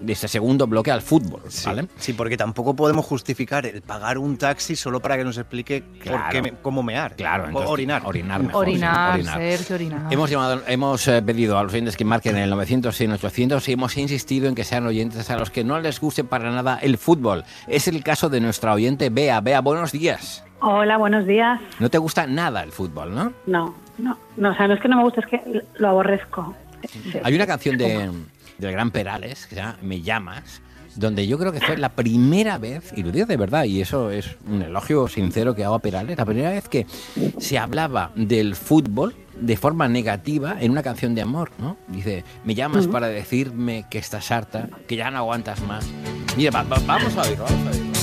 de este segundo bloque al fútbol, ¿vale? Sí, porque tampoco podemos justificar el pagar un taxi solo para que nos explique cómo mear. Claro, entonces, orinar. Orinar mejor. Orinar, Sergio, orinar. Hemos pedido a los oyentes que marquen en el 900-100-800 y hemos insistido en que sean oyentes a los que no les guste para nada el fútbol. Es el caso de nuestra oyente Bea. Bea, buenos días. Hola, buenos días. No te gusta nada el fútbol, ¿no? No, o sea, no es que no me guste, es que lo aborrezco. Hay una canción del gran Perales que se llama Me llamas, donde yo creo que fue la primera vez, y lo digo de verdad, y eso es un elogio sincero que hago a Perales, la primera vez que se hablaba del fútbol de forma negativa en una canción de amor, ¿no? Dice, me llamas para decirme que estás harta, que ya no aguantas más. Mira, vamos a oírlo.